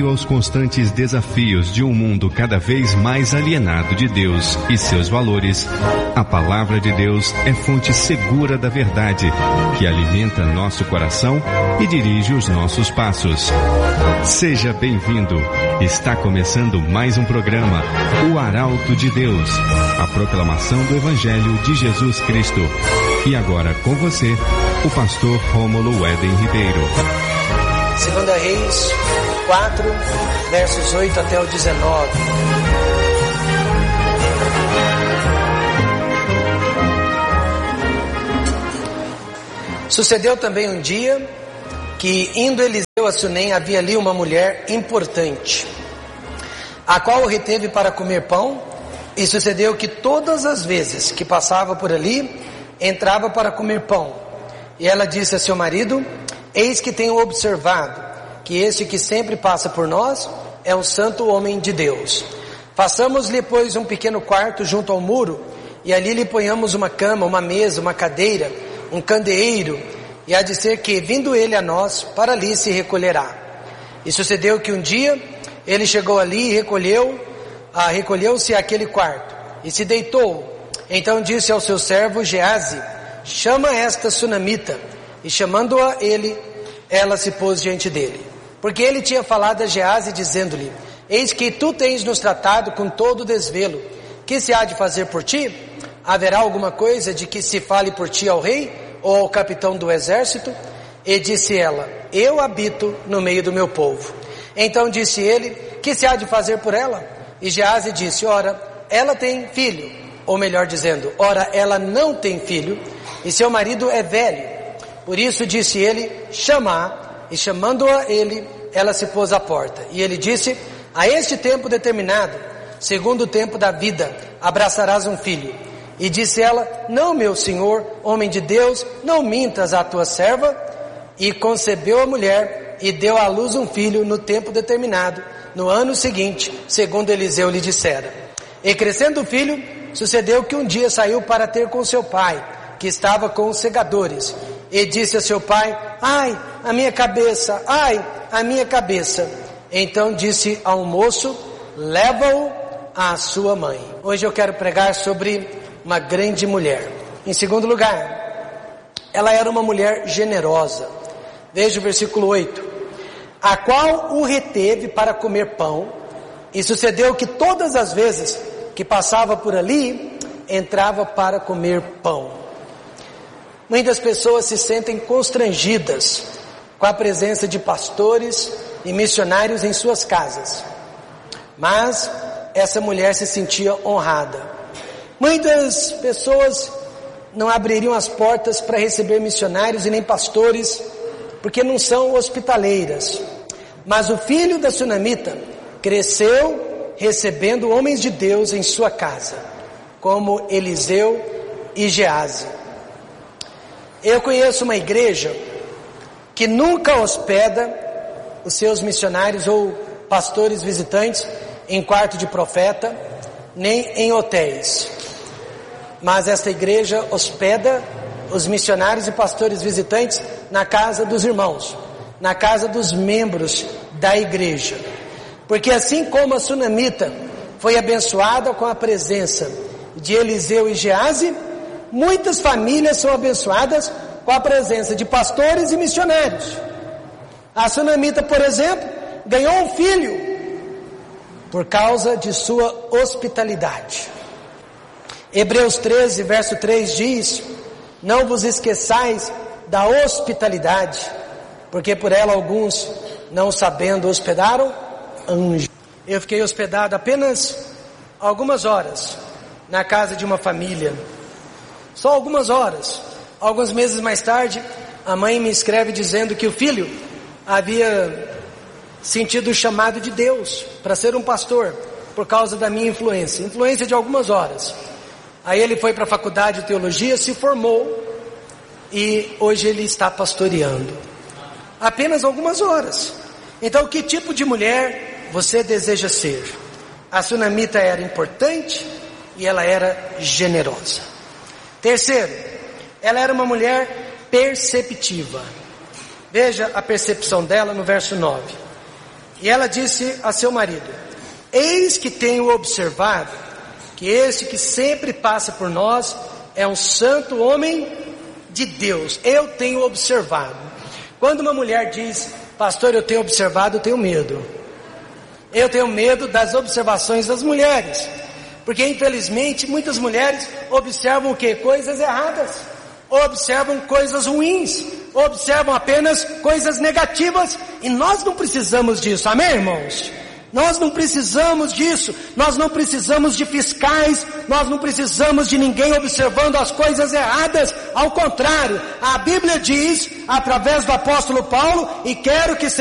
aos constantes desafios de um mundo cada vez mais alienado de Deus e seus valores, a Palavra de Deus é fonte segura da verdade, que alimenta nosso coração e dirige os nossos passos. Seja bem-vindo. Está começando mais um programa, O Arauto de Deus, a proclamação do Evangelho de Jesus Cristo. E agora com você, o pastor Rômulo Éden Ribeiro. 2 Reis 4, versos 8 até o 19. Sucedeu também um dia que, indo Eliseu a Sunem, havia ali uma mulher importante, a qual o reteve para comer pão, e sucedeu que todas as vezes que passava por ali, entrava para comer pão. E ela disse a seu marido: eis que tenho observado que este que sempre passa por nós é um santo homem de Deus. Façamos-lhe, pois, um pequeno quarto junto ao muro, e ali lhe ponhamos uma cama, uma mesa, uma cadeira, um candeeiro, e há de ser que, vindo ele a nós, para ali se recolherá. E sucedeu que um dia ele chegou ali e recolheu-se àquele quarto, e se deitou. Então disse ao seu servo Geazi: chama esta sunamita. E chamando-a ele, ela se pôs diante dele. Porque ele tinha falado a Geazi, dizendo-lhe: eis que tu tens nos tratado com todo desvelo. Que se há de fazer por ti? Haverá alguma coisa de que se fale por ti ao rei, ou ao capitão do exército? E disse ela: eu habito no meio do meu povo. Então disse ele: que se há de fazer por ela? E Geazi disse: ora, ela tem filho. Ou melhor dizendo, ora, ela não tem filho, e seu marido é velho. Por isso disse ele: chama-a. E chamando-a ele, ela se pôs à porta. E ele disse: a este tempo determinado, segundo o tempo da vida, abraçarás um filho. E disse ela: não, meu senhor, homem de Deus, não mintas à tua serva. E concebeu a mulher, e deu à luz um filho no tempo determinado, no ano seguinte, segundo Eliseu lhe dissera. E crescendo o filho, sucedeu que um dia saiu para ter com seu pai, que estava com os segadores. E disse a seu pai: ai, a minha cabeça, ai, a minha cabeça. Então disse ao moço: leva-o à sua mãe. Hoje eu quero pregar sobre uma grande mulher. Em segundo lugar, ela era uma mulher generosa. Veja o versículo 8. A qual o reteve para comer pão, e sucedeu que todas as vezes que passava por ali, entrava para comer pão. Muitas pessoas se sentem constrangidas com a presença de pastores e missionários em suas casas. Mas essa mulher se sentia honrada. Muitas pessoas não abririam as portas para receber missionários e nem pastores, porque não são hospitaleiras. Mas o filho da sunamita cresceu recebendo homens de Deus em sua casa, como Eliseu e Geazi. Eu conheço uma igreja que nunca hospeda os seus missionários ou pastores visitantes em quarto de profeta, nem em hotéis. Mas esta igreja hospeda os missionários e pastores visitantes na casa dos irmãos, na casa dos membros da igreja. Porque assim como a sunamita foi abençoada com a presença de Eliseu e Geazi, muitas famílias são abençoadas com a presença de pastores e missionários. A sunamita, por exemplo, ganhou um filho por causa de sua hospitalidade. Hebreus 13, verso 3 diz: não vos esqueçais da hospitalidade, porque por ela alguns, não sabendo, hospedaram anjos. Eu fiquei hospedado apenas algumas horas na casa de uma família, só algumas horas. Alguns meses mais tarde, a mãe me escreve dizendo que o filho havia sentido o chamado de Deus para ser um pastor, por causa da minha influência de algumas horas. Aí ele foi para a faculdade de teologia, se formou, e hoje ele está pastoreando. Apenas algumas horas. Então, que tipo de mulher você deseja ser? A sunamita era importante e ela era generosa. Terceiro, ela era uma mulher perceptiva. Veja a percepção dela no verso 9. E ela disse a seu marido: eis que tenho observado que este que sempre passa por nós é um santo homem de Deus. Eu tenho observado. Quando uma mulher diz: pastor, eu tenho observado, eu tenho medo. Eu tenho medo das observações das mulheres. Porque infelizmente muitas mulheres observam o quê? Coisas erradas. Observam coisas ruins. Observam apenas coisas negativas. E nós não precisamos disso, amém, irmãos? Nós não precisamos disso. Nós não precisamos de fiscais. Nós não precisamos de ninguém observando as coisas erradas. Ao contrário, a Bíblia diz, através do apóstolo Paulo, e quero que